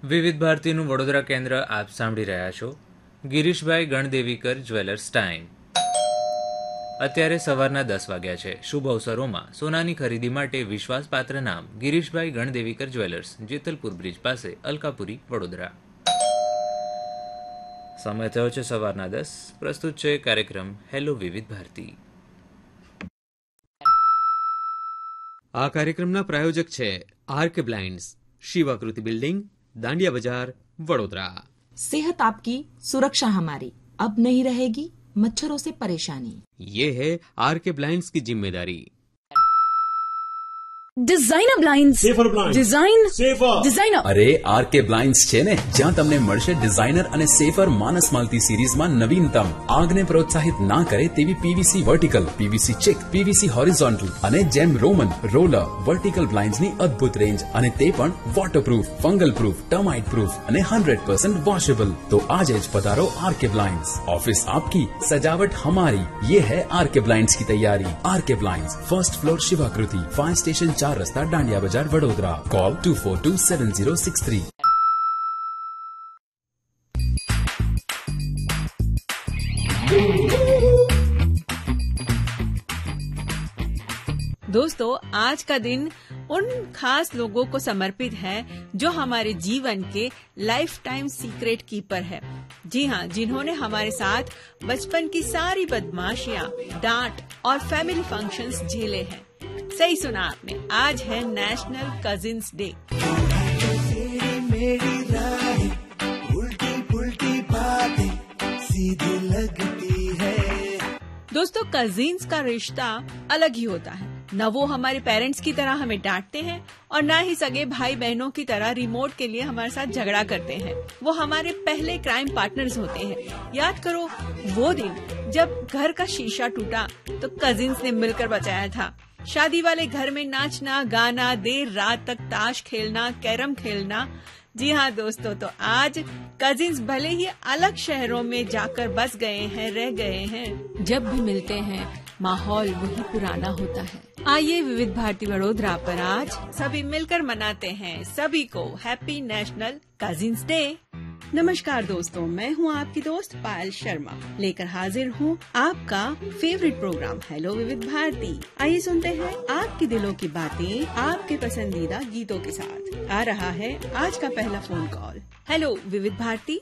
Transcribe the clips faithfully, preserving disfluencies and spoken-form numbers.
વિવિધ ભારતીનું વડોદરા કેન્દ્ર આપ સાંભળી રહ્યા છો. Girishbhai ગણદેવીકર jewellers time. અત્યારે સવારના દસ વાગ્યા છે. શુભ અવસરોમાં સોનાની ખરીદી માટે વિશ્વાસપાત્ર નામ ગિરીશભાઈ ગણદેવીકર જ્વેલર્સ, જેતલપુર બ્રિજ પાસે, અલકાપુરી, વડોદરા. સમય થયો છે સવારના દસ. પ્રસ્તુત છે કાર્યક્રમ હેલો વિવિધ ભારતી. આ કાર્યક્રમના પ્રાયોજક છે આરકે બ્લાઇન્ડ્સ, શિવાકૃતિ બિલ્ડિંગ, दांडिया बाजार, वडोदरा. सेहत आपकी, सुरक्षा हमारी. अब नहीं रहेगी मच्छरों से परेशानी. ये है आरके ब्लाइंड्स की जिम्मेदारी. Designer blinds, safer blind, design safer, designer. અરે આરકે બ્લાઇન્ડ્સ છે ને, જ્યાં તમને મળશે ડિઝાઇનર અને સેફર માનસ માલતી સિરીઝમાં નવીનતમ, આગને પ્રોત્સાહિત ના કરે તેવી PVC vertical, PVC check, PVC horizontal અને જેમ રોમન, રોલર, વર્ટિકલ બ્લાઇન્ડ્સની અદ્ભુત રેન્જ, અને તે પણ waterproof, fungal proof, termite proof અને હંડ્રેડ પર્સન્ટ વોશેબલ. તો આજે જ પધારો આરકે બ્લાઇન્ડ્સ. ઓફિસ આપકી, સજાવટ હમારી. ये है आरके ब्लाइंड्स की तैयारी. R K blinds, first floor, शिवाकृति, fire station, चार रस्ता, डांडिया बाजार, Vadodara. Call to four to seven zero six three. दोस्तों, आज का दिन उन खास लोगों को समर्पित है जो हमारे जीवन के लाइफ टाइम सीक्रेट कीपर है. जी हाँ, जिन्होंने हमारे साथ बचपन की सारी बदमाशियाँ, डांट और फैमिली फंक्शंस झेले हैं. सही सुना आपने, आज है नेशनल कजिन्स डे. दोस्तों, कजिन्स का रिश्ता अलग ही होता है. न वो हमारे पेरेंट्स की तरह हमें डांटते हैं और न ही सगे भाई बहनों की तरह रिमोट के लिए हमारे साथ झगड़ा करते हैं. वो हमारे पहले क्राइम पार्टनर्स होते हैं. याद करो वो दिन जब घर का शीशा टूटा तो कजिन्स ने मिलकर बचाया था. शादी वाले घर में नाचना, गाना, देर रात तक ताश खेलना, कैरम खेलना. जी हाँ दोस्तों, तो आज कजिन्स भले ही अलग शहरों में जाकर बस गए हैं, रह गए हैं, जब भी मिलते हैं माहौल वही पुराना होता है. आइए विविध भारती वडोदरा पर आज सभी मिलकर मनाते हैं सभी को हैप्पी नेशनल कजिन्स डे. नमस्कार दोस्तों, मैं हूँ आपकी दोस्त पायल शर्मा, लेकर हाजिर हूँ आपका फेवरेट प्रोग्राम हेलो विविध भारती. आइए सुनते हैं आपकी दिलों की बातें आपके पसंदीदा गीतों के साथ. आ रहा है आज का पहला फोन कॉल. हेलो विविध भारती.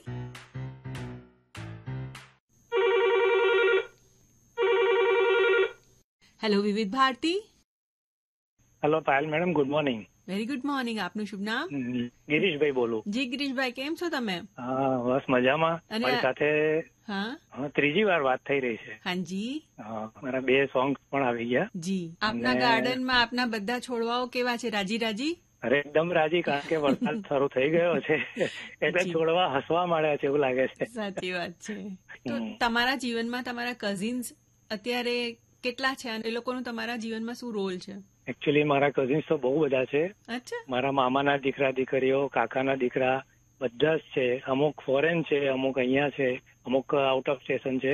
हेलो विविध Bharti. Hello Payal madam, good morning. Very good morning. આપનું શુભ નામ? ગિરીશભાઈ બોલું. જી ગિરીશભાઈ, કેમ છો તમે? હા, બસ મજામાં. મારી સાથે હા ત્રીજી વાર વાત થઈ રહી છે. હાજી. મારા બે સોંગ પણ આવી ગયા. જી. આપના ગાર્ડનમાં આપના બધા છોડવાઓ કેવા છે? રાજી રાજી? અરે એકદમ રાજી, કારણ કે વરસાદ શરૂ થઈ ગયો છે એટલે છોડવા હસવા માંડ્યા છે એવું લાગે છે. સાચી વાત છે. તો તમારા જીવનમાં તમારા કઝિન્સ અત્યારે કેટલા છે અને એ લોકોનું તમારા જીવનમાં શું રોલ છે? એકચ્યુઅલી મારા કઝિન્સ તો બહુ બધા છે. અચ્છા. મારા મામાના દીકરા દીકરીઓ, કાકાના દીકરા બધા જ છે. અમુક ફોરેન છે, અમુક અહીંયા છે, અમુક આઉટ ઓફ સ્ટેશન છે.